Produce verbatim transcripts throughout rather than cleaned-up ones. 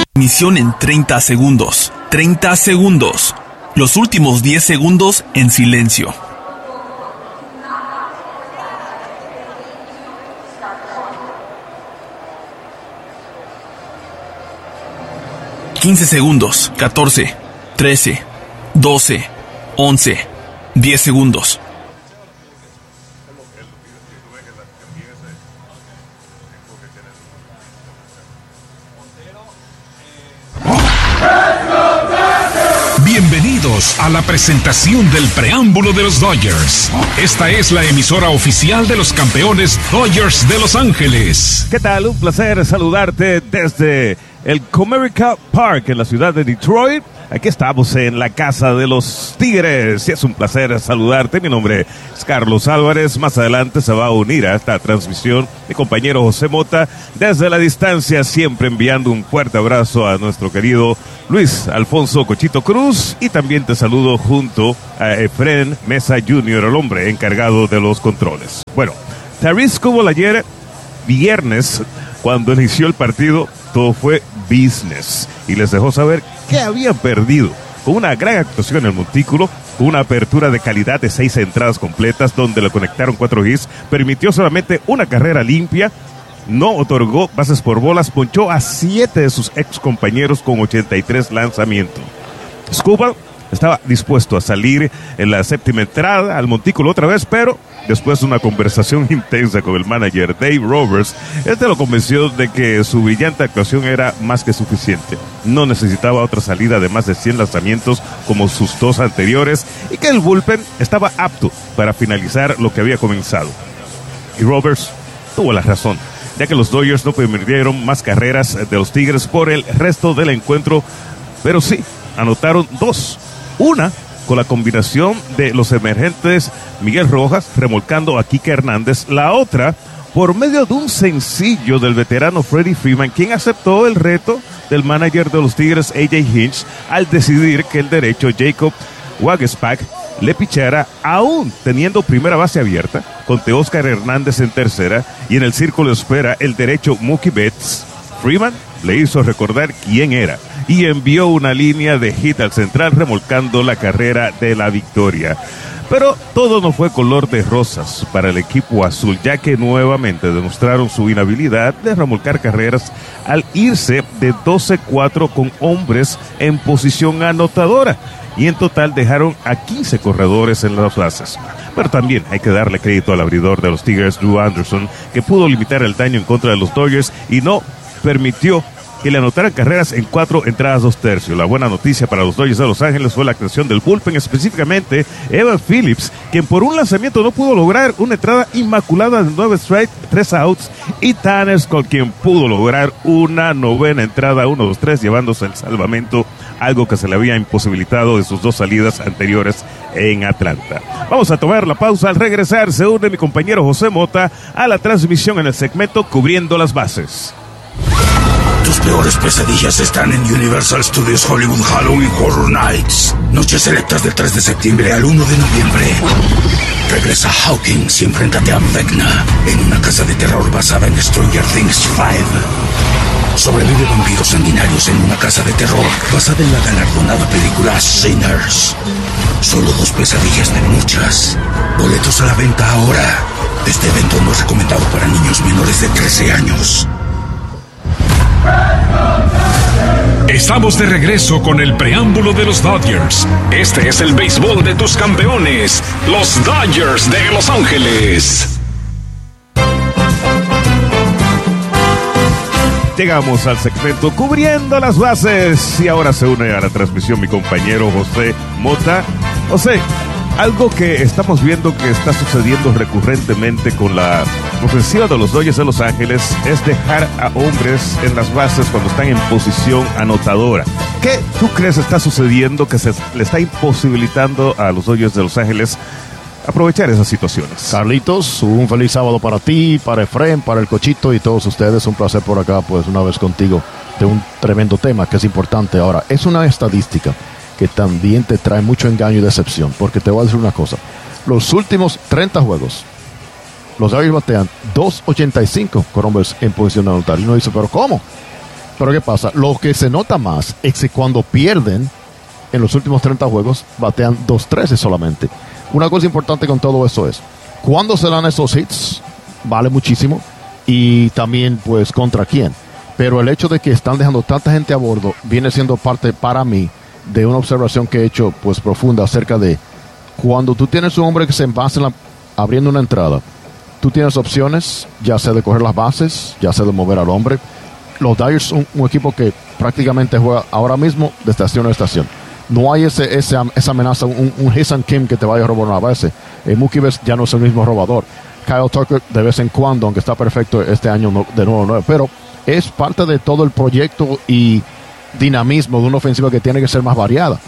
Misión en treinta segundos. treinta segundos. Los últimos diez segundos en silencio. quince segundos. catorce. trece. doce. once. diez segundos. Bienvenidos a la presentación del preámbulo de los Dodgers. Esta es la emisora oficial de los campeones Dodgers de Los Ángeles. ¿Qué tal? Un placer saludarte desde el Comerica Park en la ciudad de Detroit. Aquí estamos en la casa de los Tigres y es un placer saludarte. Mi nombre es Carlos Álvarez. Más adelante se va a unir a esta transmisión mi compañero José Mota desde la distancia, siempre enviando un fuerte abrazo a nuestro querido Luis Alfonso Cochito Cruz, y también te saludo junto a Efren Mesa junior, el hombre encargado de los controles. Bueno, Tarik Skubal ayer viernes, cuando inició el partido, todo fue business y les dejó saber que habían perdido con una gran actuación en el montículo, con una apertura de calidad de seis entradas completas donde le conectaron cuatro hits, permitió solamente una carrera limpia, no otorgó bases por bolas, ponchó a siete de sus ex compañeros con ochenta y tres lanzamientos. Skubal estaba dispuesto a salir en la séptima entrada al montículo otra vez, pero después de una conversación intensa con el manager Dave Roberts, este lo convenció de que su brillante actuación era más que suficiente. No necesitaba otra salida de más de cien lanzamientos como sus dos anteriores y que el bullpen estaba apto para finalizar lo que había comenzado. Y Roberts tuvo la razón, ya que los Dodgers no permitieron más carreras de los Tigres por el resto del encuentro, pero sí anotaron dos. Una con la combinación de los emergentes Miguel Rojas remolcando a Kike Hernández, la otra por medio de un sencillo del veterano Freddie Freeman, quien aceptó el reto del manager de los Tigres A J Hinch al decidir que el derecho Jacob Waguespack le pichara, aún teniendo primera base abierta, con Teóscar Hernández en tercera, y en el círculo de espera el derecho Mookie Betts. Freeman le hizo recordar quién era y envió una línea de hit al central remolcando la carrera de la victoria. Pero todo no fue color de rosas para el equipo azul, ya que nuevamente demostraron su inhabilidad de remolcar carreras al irse de doce cuatro con hombres en posición anotadora, y en total dejaron a quince corredores en las bases. Pero también hay que darle crédito al abridor de los Tigres, Drew Anderson, que pudo limitar el daño en contra de los Dodgers y no permitió que le anotaran carreras en cuatro entradas dos tercios. La buena noticia para los Dodgers de Los Ángeles fue la actuación del bullpen, específicamente Evan Phillips, quien por un lanzamiento no pudo lograr una entrada inmaculada de nueve strikes, tres outs, y Tanner Scott, quien pudo lograr una novena entrada, uno dos tres, llevándose el salvamento, algo que se le había imposibilitado de sus dos salidas anteriores en Atlanta. Vamos a tomar la pausa. Al regresar se une mi compañero José Mota a la transmisión en el segmento Cubriendo las Bases. Tus peores pesadillas están en Universal Studios Hollywood Halloween Horror Nights. Noches selectas del tres de septiembre al uno de noviembre. Regresa Hawkins y enfréntate a Vecna en una casa de terror basada en Stranger Things cinco. Sobrevive vampiros sanguinarios en una casa de terror basada en la galardonada película Sinners. Solo dos pesadillas de muchas. Boletos a la venta ahora. Este evento no es recomendado para niños menores de trece años. Estamos de regreso con el preámbulo de los Dodgers. Este es el béisbol de tus campeones, los Dodgers de Los Ángeles. Llegamos al segmento Cubriendo las Bases y ahora se une a la transmisión mi compañero José Mota. José, algo que estamos viendo que está sucediendo recurrentemente con la ofensiva de los Dodgers de Los Ángeles es dejar a hombres en las bases cuando están en posición anotadora. ¿Qué tú crees está sucediendo que se le está imposibilitando a los Dodgers de Los Ángeles aprovechar esas situaciones? Carlitos, un feliz sábado para ti, para Efren, para el Cochito y todos ustedes. Un placer por acá, pues una vez contigo, de un tremendo tema que es importante. Ahora, es una estadística que también te trae mucho engaño y decepción, porque te voy a decir una cosa. Los últimos treinta juegos, los Dodgers batean dos ochenta y cinco con hombres en posición de anotar. Y uno dice, ¿pero cómo? Pero ¿qué pasa? Lo que se nota más es que cuando pierden en los últimos treinta juegos, batean dos trece solamente. Una cosa importante con todo eso es, cuando se dan esos hits, vale muchísimo, y también pues contra quién. Pero el hecho de que están dejando tanta gente a bordo viene siendo parte para mí de una observación que he hecho pues profunda acerca de cuando tú tienes un hombre que se envase en la, abriendo una entrada, tú tienes opciones, ya sea de coger las bases, ya sea de mover al hombre. Los Dodgers son un, un equipo que prácticamente juega ahora mismo de estación a estación. No hay ese, ese esa amenaza, un, un Hee-Seong Kim que te vaya a robar una base. Eh, Mookie Betts ya no es el mismo robador. Kyle Tucker de vez en cuando, aunque está perfecto este año no, de nuevo nueve, pero es parte de todo el proyecto y dinamismo de una ofensiva que tiene que ser más variada.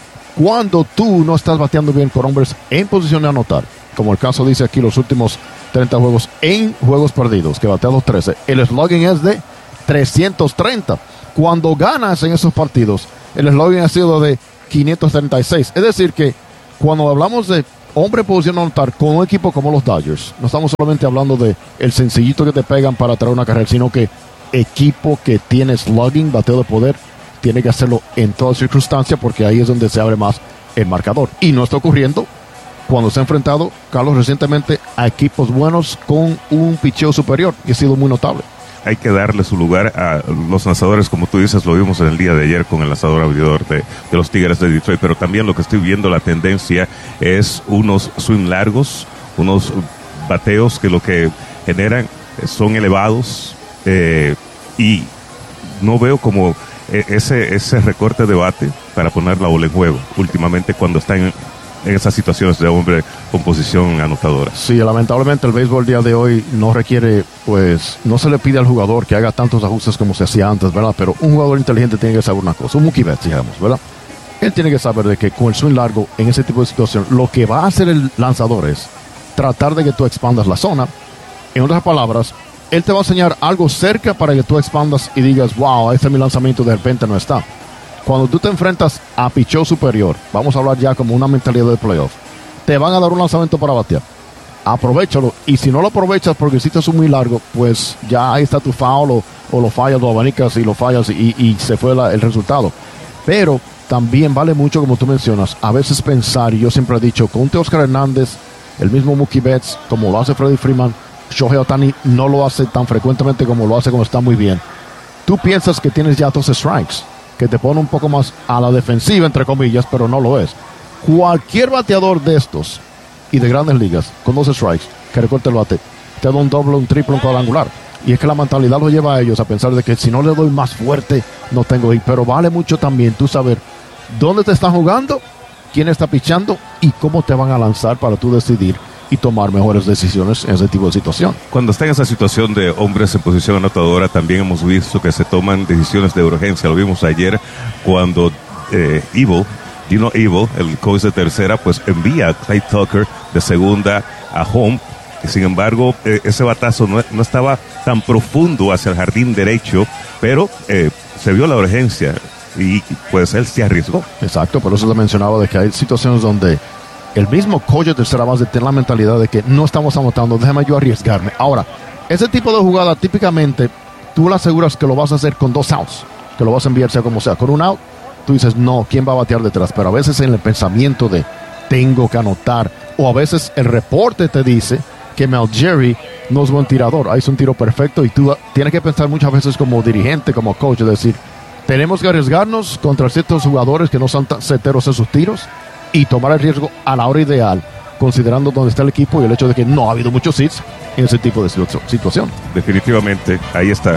Cuando tú no estás bateando bien con hombres en posición de anotar, como el caso dice aquí los últimos treinta juegos en juegos perdidos, que batea dos trece, el slugging es de trescientos treinta. Cuando ganas en esos partidos, el slugging ha sido de quinientos treinta y seis. Es decir que cuando hablamos de hombre en posición de anotar con un equipo como los Dodgers, no estamos solamente hablando de el sencillito que te pegan para traer una carrera, sino que equipo que tiene slugging, bateo de poder, tiene que hacerlo en todas circunstancias, porque ahí es donde se abre más el marcador. Y no está ocurriendo cuando se ha enfrentado, Carlos, recientemente a equipos buenos con un picheo superior, que ha sido muy notable. Hay que darle su lugar a los lanzadores, como tú dices, lo vimos en el día de ayer con el lanzador abridor de, de los Tigres de Detroit, pero también lo que estoy viendo, la tendencia es unos swing largos, unos bateos que lo que generan son elevados, eh, y no veo como ese, ese recorte de bate para poner la bola en juego últimamente cuando están en, en esas situaciones de hombre con posición anotadora. Sí, lamentablemente el béisbol día de hoy no requiere, pues, no se le pide al jugador que haga tantos ajustes como se hacía antes, ¿verdad? Pero un jugador inteligente tiene que saber una cosa, un Mookie Betts, digamos, ¿verdad? Él tiene que saber de que con el swing largo, en ese tipo de situación, lo que va a hacer el lanzador es tratar de que tú expandas la zona. En otras palabras, él te va a enseñar algo cerca para que tú expandas y digas, wow, este es mi lanzamiento, de repente no está. Cuando tú te enfrentas a picheo superior, vamos a hablar ya como una mentalidad de playoff, te van a dar un lanzamiento para batear. Aprovéchalo, y si no lo aprovechas porque hiciste un muy largo, pues ya ahí está tu foul, o, o lo fallas, lo abanicas y lo fallas y, y se fue la, el resultado. Pero también vale mucho, como tú mencionas, a veces pensar, y yo siempre he dicho, con Teóscar Hernández, el mismo Mookie Betts, como lo hace Freddie Freeman, Shohei Ohtani no lo hace tan frecuentemente como lo hace cuando está muy bien. Tú piensas que tienes ya dos strikes, que te pone un poco más a la defensiva, entre comillas, pero no lo es. Cualquier bateador de estos y de grandes ligas, con dos strikes, que recorte el bate, te da un doble, un triple, un cuadrangular. Y es que la mentalidad lo lleva a ellos a pensar de que si no le doy más fuerte, no tengo hit. Pero vale mucho también tú saber dónde te están jugando, quién está pichando y cómo te van a lanzar para tú decidir y tomar mejores decisiones en ese tipo de situación. Cuando está en esa situación de hombres en posición anotadora, también hemos visto que se toman decisiones de urgencia. Lo vimos ayer cuando eh, Evil, Dino Evil, el coach de tercera, pues envía a Kyle Tucker de segunda a home. Sin embargo, eh, ese batazo no, no estaba tan profundo hacia el jardín derecho, pero eh, se vio la urgencia y pues él se arriesgó. Exacto, por eso te mencionaba de que hay situaciones donde el mismo coach de tercera base tiene la mentalidad de que no estamos anotando, déjame yo arriesgarme. Ahora, ese tipo de jugada típicamente tú le aseguras que lo vas a hacer con dos outs, que lo vas a enviar sea como sea. Con un out, tú dices, no, ¿quién va a batear detrás? Pero a veces en el pensamiento de tengo que anotar, o a veces el reporte te dice que Mel Jerry no es buen tirador, ahí es un tiro perfecto y tú tienes que pensar muchas veces como dirigente, como coach, es decir, tenemos que arriesgarnos contra ciertos jugadores que no son tan certeros en sus tiros y tomar el riesgo a la hora ideal, considerando dónde está el equipo y el hecho de que no ha habido muchos hits en ese tipo de situación. Definitivamente, ahí está.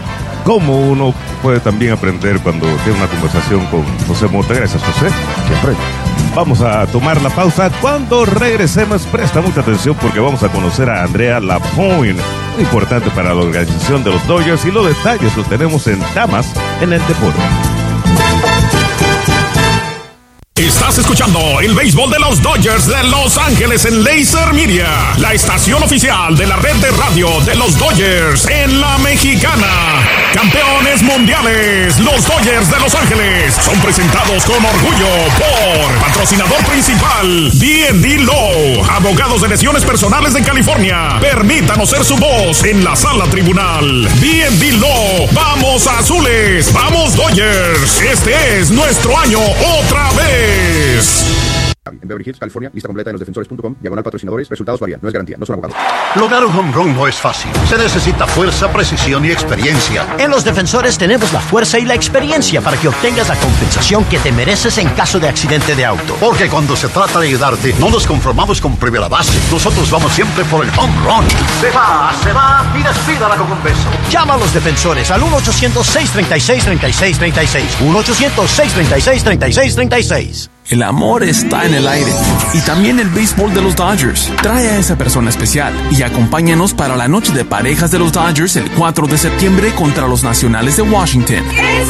Cómo uno puede también aprender cuando tiene una conversación con José Mota. Gracias, José. Siempre. Vamos a tomar la pausa. Cuando regresemos, presta mucha atención porque vamos a conocer a Andrea Lapointe, muy importante para la organización de los Dodgers, y los detalles los tenemos en Damas en el Deporte. Está Estás escuchando el béisbol de los Dodgers de Los Ángeles en Laser Media, la estación oficial de la red de radio de los Dodgers en la Mexicana. Campeones mundiales, los Dodgers de Los Ángeles son presentados con orgullo por patrocinador principal D and D Law, abogados de lesiones personales de California. Permítanos ser su voz en la sala tribunal. D and D Law, vamos azules, vamos Dodgers. Este es nuestro año otra vez. En Beverly Hills, California, lista completa en los defensores punto com, diagonal patrocinadores, resultados varían, no es garantía, no son abogados. Lograr un home run no es fácil. Se necesita fuerza, precisión y experiencia. En los defensores tenemos la fuerza y la experiencia para que obtengas la compensación que te mereces en caso de accidente de auto. Porque cuando se trata de ayudarte, no nos conformamos con primera base. Nosotros vamos siempre por el home run. Se va, se va y despídala con un beso. Llama a los defensores al uno ochocientos, seis treinta y seis, treinta y seis treinta y seis. uno ochocientos, seis treinta y seis, treinta y seis treinta y seis. El amor está en el aire y también el béisbol de los Dodgers. Trae a esa persona especial y acompáñanos para la noche de parejas de los Dodgers el cuatro de septiembre contra los Nacionales de Washington.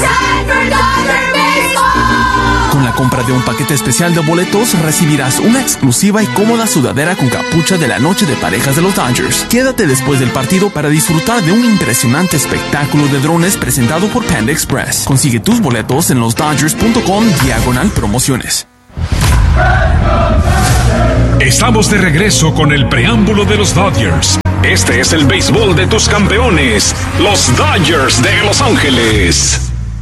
Con la compra de un paquete especial de boletos recibirás una exclusiva y cómoda sudadera con capucha de la noche de parejas de los Dodgers. Quédate después del partido para disfrutar de un impresionante espectáculo de drones presentado por Panda Express. Consigue tus boletos en los dodgers punto com diagonal promociones. Estamos de regreso con el preámbulo de los Dodgers. Este es el béisbol de tus campeones, los Dodgers de Los Ángeles.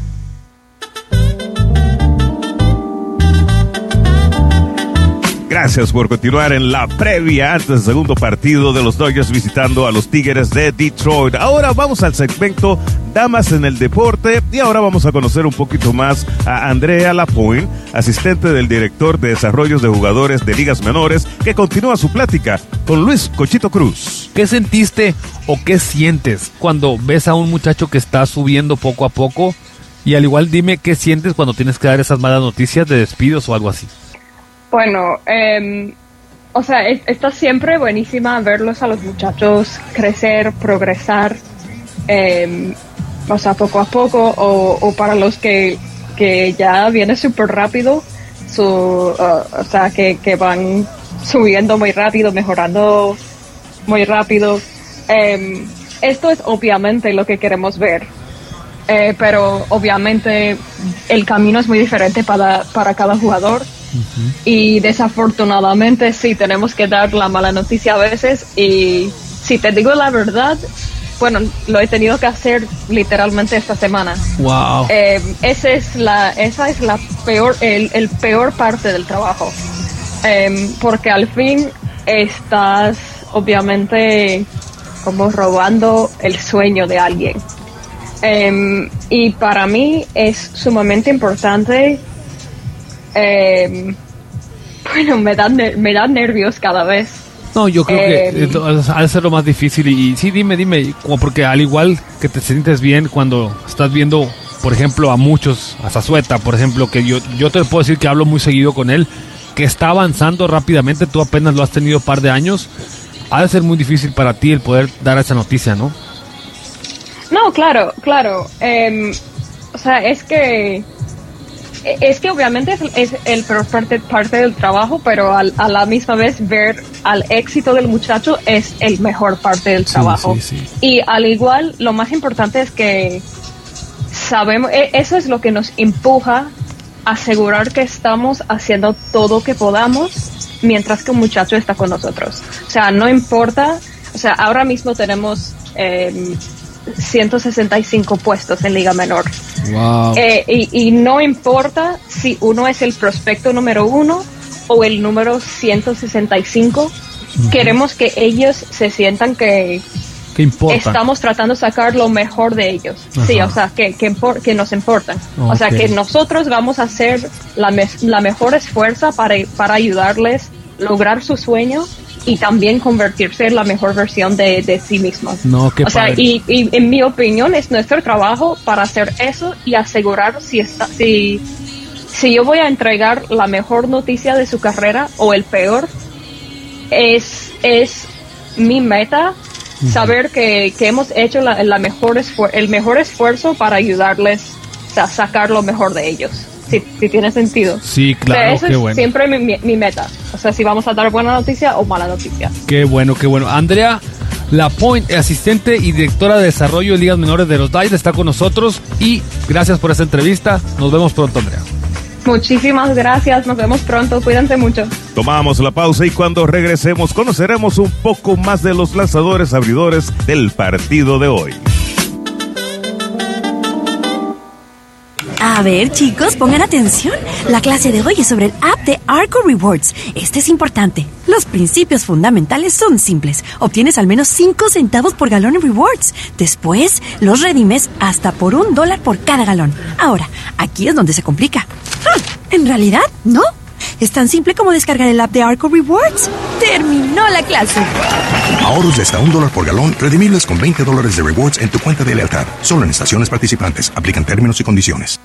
Gracias por continuar en la previa antes del segundo partido de los Dodgers visitando a los Tigres de Detroit. Ahora vamos al segmento Damas en el Deporte y ahora vamos a conocer un poquito más a Andrea Lapointe, asistente del director de desarrollos de jugadores de ligas menores, que continúa su plática con Luis Cochito Cruz. ¿Qué sentiste o qué sientes cuando ves a un muchacho que está subiendo poco a poco? Y al igual dime qué sientes cuando tienes que dar esas malas noticias de despidos o algo así. Bueno, eh, o sea, es, está siempre buenísima verlos a los muchachos crecer, progresar, eh, o sea, poco a poco, o, o para los que, que ya viene súper rápido, su, uh, o sea, que, que van subiendo muy rápido, mejorando muy rápido. Eh, esto es obviamente lo que queremos ver, eh, pero obviamente el camino es muy diferente para, para cada jugador. Uh-huh. Y desafortunadamente sí tenemos que dar la mala noticia a veces, y si te digo la verdad, bueno, lo he tenido que hacer literalmente esta semana. Wow. Eh, esa es la esa es la peor el, el peor parte del trabajo, eh, porque al fin estás obviamente como robando el sueño de alguien, eh, y para mí es sumamente importante. Eh, bueno, me dan me dan nervios cada vez. No, yo creo eh, que ha de ser lo más difícil. Y, y sí, dime, dime, como porque al igual que te sientes bien cuando estás viendo, por ejemplo, a muchos, a Zazueta, por ejemplo, que yo yo te puedo decir que hablo muy seguido con él, que está avanzando rápidamente, tú apenas lo has tenido un par de años, ha de ser muy difícil para ti el poder dar esa noticia, ¿no? No, claro, claro. Eh, o sea, es que Es que obviamente es, es el peor parte, parte del trabajo, pero al, a la misma vez ver al éxito del muchacho es el mejor parte del trabajo. Sí, sí, sí. Y al igual, lo más importante es que sabemos, eso es lo que nos empuja a asegurar que estamos haciendo todo lo que podamos mientras que un muchacho está con nosotros. O sea, no importa, o sea, ahora mismo tenemos eh, ciento sesenta y cinco puestos en Liga Menor. Wow. Eh, y, y no importa si uno es el prospecto número uno o el número ciento sesenta y cinco, uh-huh. Queremos que ellos se sientan que, estamos tratando de sacar lo mejor de ellos. Ajá. Sí, o sea, que, que, que nos importan. Okay. O sea, que nosotros vamos a hacer la, me, la mejor esfuerzo para, para ayudarles a lograr su sueño y también convertirse en la mejor versión de, de sí mismos. No, qué o sea, y, y en mi opinión es nuestro trabajo para hacer eso y asegurar si está, si, si yo voy a entregar la mejor noticia de su carrera o el peor, es, es mi meta, uh-huh. Saber que, que hemos hecho la, la mejor esfuer- el mejor esfuerzo para ayudarles a sacar lo mejor de ellos. si, si tiene sentido. Sí, claro, o sea, eso qué es bueno. siempre mi, mi, mi meta. O sea, si vamos a dar buena noticia o mala noticia. Qué bueno, qué bueno. Andrea Lapointe, asistente y directora de desarrollo de ligas menores de los Dodgers, está con nosotros y gracias por esta entrevista. Nos vemos pronto, Andrea. Muchísimas gracias, nos vemos pronto, cuídense mucho. Tomamos la pausa y cuando regresemos conoceremos un poco más de los lanzadores abridores del partido de hoy. A ver, chicos, pongan atención. La clase de hoy es sobre el app de Arco Rewards. Este es importante. Los principios fundamentales son simples. Obtienes al menos cinco centavos por galón en rewards. Después, los redimes hasta por un dólar por cada galón. Ahora, aquí es donde se complica. Ah, en realidad, no. Es tan simple como descargar el app de Arco Rewards. ¡Terminó la clase! Ahorros de hasta un dólar por galón, redimibles con veinte dólares de rewards en tu cuenta de lealtad. Solo en estaciones participantes. Aplican términos y condiciones.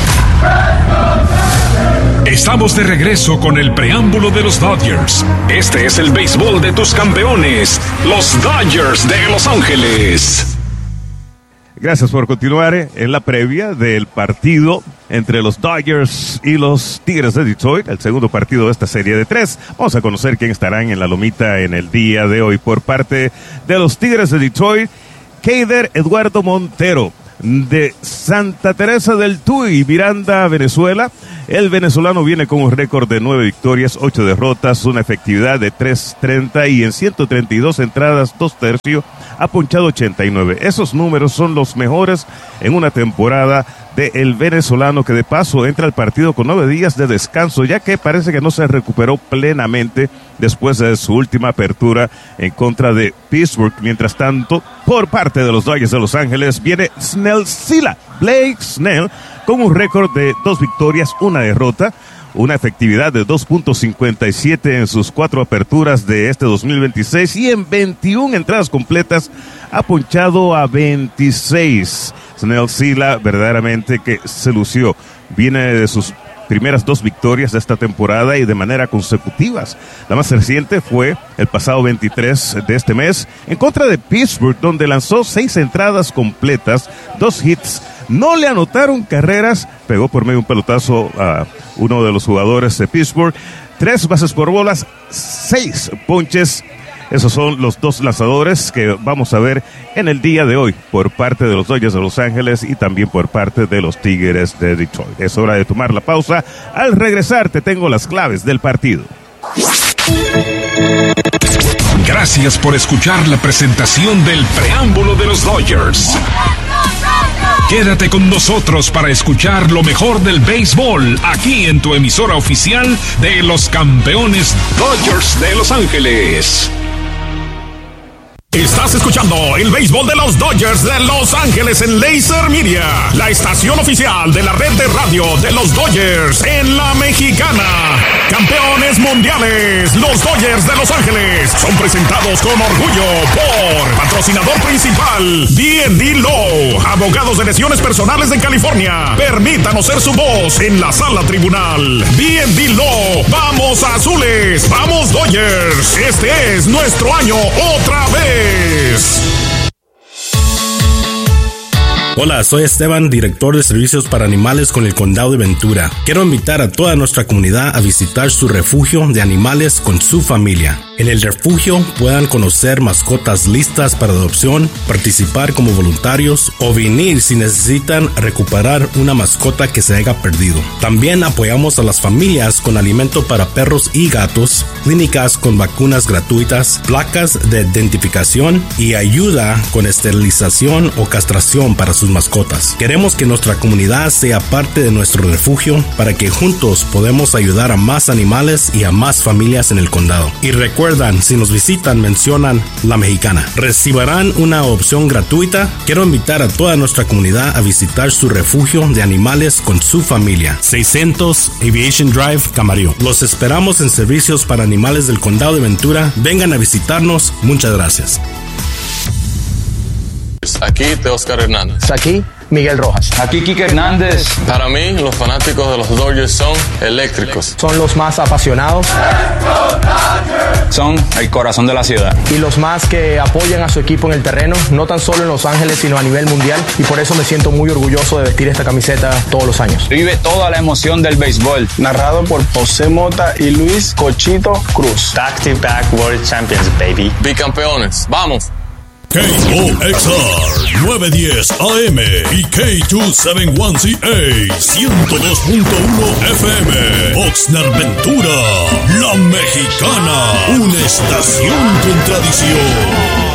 Estamos de regreso con el preámbulo de los Dodgers. Este es el béisbol de tus campeones, los Dodgers de Los Ángeles. Gracias por continuar en la previa del partido entre los Dodgers y los Tigres de Detroit, el segundo partido de esta serie de tres. Vamos a conocer quién estarán en la lomita en el día de hoy. Por parte de los Tigres de Detroit, Keider Eduardo Montero, de Santa Teresa del Tuy, Miranda, Venezuela. El venezolano viene con un récord de nueve victorias, ocho derrotas, una efectividad de tres treinta y en ciento treinta y dos entradas, dos tercios, ha ponchado ochenta y nueve. Esos números son los mejores en una temporada del venezolano, que de paso entra al partido con nueve días de descanso, ya que parece que no se recuperó plenamente después de su última apertura en contra de Pittsburgh. Mientras tanto, por parte de los Dodgers de Los Ángeles viene Snell Sila, Blake Snell, con un récord de dos victorias, una derrota, una efectividad de dos punto cincuenta y siete en sus cuatro aperturas de este dos mil veintiséis y en veintiuna entradas completas ha ponchado a veintiséis. Snell Sila verdaderamente que se lució, viene de sus primeras dos victorias de esta temporada y de manera consecutivas. La más reciente fue el pasado veintitrés de este mes en contra de Pittsburgh, donde lanzó seis entradas completas, dos hits, no le anotaron carreras, pegó por medio un pelotazo a uno de los jugadores de Pittsburgh, tres bases por bolas, seis ponches. Esos son los dos lanzadores que vamos a ver en el día de hoy por parte de los Dodgers de Los Ángeles y también por parte de los Tigres de Detroit. Es hora de tomar la pausa. Al regresar te tengo las claves del partido. Gracias por escuchar la presentación del preámbulo de los Dodgers. Quédate con nosotros para escuchar lo mejor del béisbol aquí en tu emisora oficial de los campeones Dodgers de Los Ángeles. Estás escuchando el béisbol de los Dodgers de Los Ángeles en Laser Media, la estación oficial de la red de radio de los Dodgers en la Mexicana. Campeones mundiales, los Dodgers de Los Ángeles son presentados con orgullo por patrocinador principal D and D Law, abogados de lesiones personales en California. Permítanos ser su voz en la sala tribunal. D and D Law, vamos azules, vamos Dodgers. Este es nuestro año otra vez. Hola, soy Esteban, director de servicios para animales con el Condado de Ventura. Quiero invitar a toda nuestra comunidad a visitar su refugio de animales con su familia. En el refugio puedan conocer mascotas listas para adopción, participar como voluntarios o venir si necesitan recuperar una mascota que se haya perdido. También apoyamos a las familias con alimento para perros y gatos, clínicas con vacunas gratuitas, placas de identificación y ayuda con esterilización o castración para sus mascotas. Queremos que nuestra comunidad sea parte de nuestro refugio para que juntos podamos ayudar a más animales y a más familias en el condado. Y recuerdan, si nos visitan, mencionan La Mexicana. Recibirán una opción gratuita. Quiero invitar a toda nuestra comunidad a visitar su refugio de animales con su familia. seiscientos Aviation Drive, Camarillo. Los esperamos en servicios para animales del condado de Ventura. Vengan a visitarnos. Muchas gracias. Aquí, Teóscar Hernández. Aquí, Miguel Rojas. Aquí, Quique Hernández. Para mí, los fanáticos de los Dodgers son eléctricos. Son los más apasionados. Son el corazón de la ciudad. Y los más que apoyan a su equipo en el terreno, no tan solo en Los Ángeles, sino a nivel mundial. Y por eso me siento muy orgulloso de vestir esta camiseta todos los años. Vive toda la emoción del béisbol. Narrado por José Mota y Luis Cochito Cruz. Back to back World Champions, baby. Bicampeones. ¡Vamos! K O X R nueve diez A M y K doscientos setenta y uno C A ciento dos punto uno F M. Oxnard Ventura, La Mexicana, una estación con tradición.